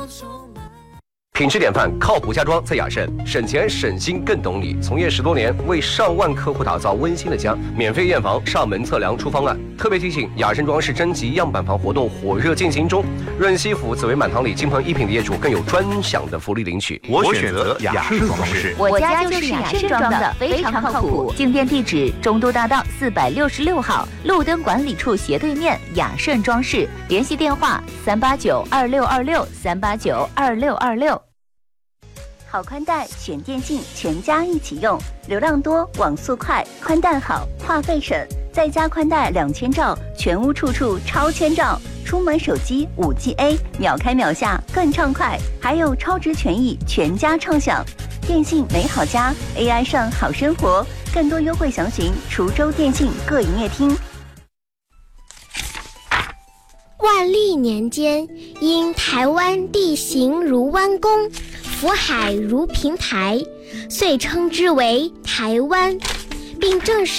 品质典范，靠谱家装在雅盛，省钱省心更懂你。从业10多年，为上万客户打造温馨的家，免费验房、上门测量出方案。特别提醒，雅盛装饰征集样板房活动火热进行中，润西府紫薇满堂里金鹏一品的业主更有专享的福利领取。 我选择雅盛装饰， 我家就是雅盛装的，非常靠谱。进店地址：中都大道466号，路灯管理处斜对面，雅盛装饰。联系电话：3892626，3892626。好宽带选电信，全家一起用，流量多，网速快，宽带好，话费省，再加宽带2000兆，全屋处处超千兆，出门手机5G A， 秒开秒下更畅快，还有超值权益，全家畅享。电信美好家 ，AI 上好生活，更多优惠详询滁州电信各营业厅。 万历年间，因台湾地形如弯弓，福海如平台，遂称之为台湾，并正式